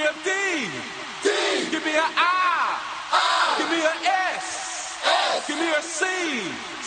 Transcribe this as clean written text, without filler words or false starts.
a D. Give me an I. Give me an S. Give me a C.